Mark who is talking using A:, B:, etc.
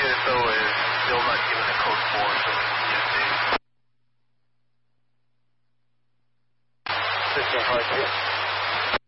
A: info is still not given a code 4, so it's ESA.
B: 6 hard 2.